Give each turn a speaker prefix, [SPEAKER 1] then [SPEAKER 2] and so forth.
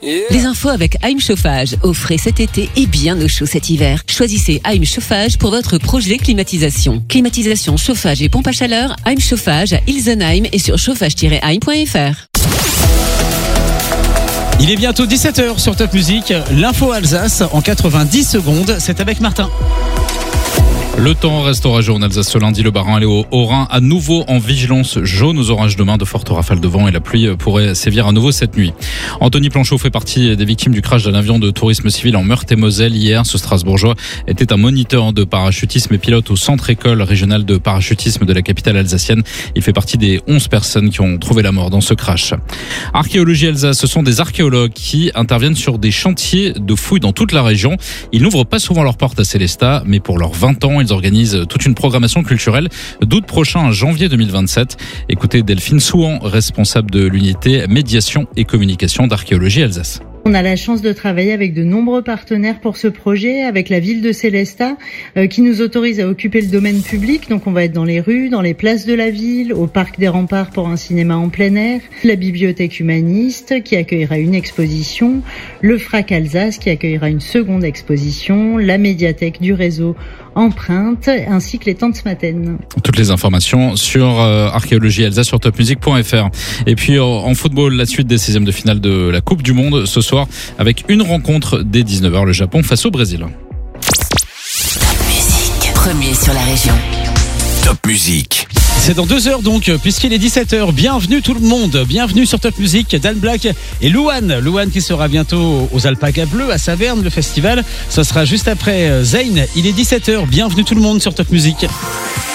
[SPEAKER 1] Les infos avec AIM Chauffage. Au frais cet été et bien au chaud cet hiver. Choisissez AIM Chauffage pour votre projet climatisation. Climatisation, chauffage et pompe à chaleur. AIM Chauffage à Ilsenheim et sur chauffage-aim.fr.
[SPEAKER 2] Il est bientôt 17h sur Top Music. L'info Alsace en 90 secondes. C'est avec Martin.
[SPEAKER 3] Le temps reste orageux en Alsace ce lundi. Le Bas-Rhin et le Haut-Rhin à nouveau en vigilance jaune aux orages demain. De fortes rafales de vent et la pluie pourrait sévir à nouveau cette nuit. Anthony Planchot fait partie des victimes du crash d'un avion de tourisme civil en Meurthe-et-Moselle hier. Ce Strasbourgeois était un moniteur de parachutisme et pilote au centre école régional de parachutisme de la capitale alsacienne. Il fait partie des 11 personnes qui ont trouvé la mort dans ce crash. Archéologie Alsace, ce sont des archéologues qui interviennent sur des chantiers de fouilles dans toute la région. Ils n'ouvrent pas souvent leurs portes à Célestat, mais pour leurs 20 ans, ils organisent toute une programmation culturelle d'août prochain à janvier 2027. Écoutez Delphine Souhan, responsable de l'unité médiation et communication d'Archéologie Alsace.
[SPEAKER 4] On a la chance de travailler avec de nombreux partenaires pour ce projet, avec la ville de Célestat qui nous autorise à occuper le domaine public. Donc on va être dans les rues, dans les places de la ville, au parc des Remparts pour un cinéma en plein air, la bibliothèque humaniste qui accueillera une exposition, le FRAC Alsace qui accueillera une seconde exposition, la médiathèque du réseau Empreinte ainsi que les Tantes Matines.
[SPEAKER 3] Toutes les informations sur Archéologie Alsace sur topmusic.fr. Et puis en football, la suite des 16e de finale de la Coupe du Monde ce soir avec une rencontre dès 19h, le Japon face au Brésil.
[SPEAKER 1] Top Music, premier sur la région.
[SPEAKER 5] Top Music.
[SPEAKER 2] C'est dans 2 heures donc, puisqu'il est 17h. Bienvenue tout le monde, bienvenue sur Top Music. Dan Black et Louane qui sera bientôt aux Alpagas Bleus à Saverne, le festival. Ce sera juste après Zayn. Il est 17h, bienvenue tout le monde sur Top Music.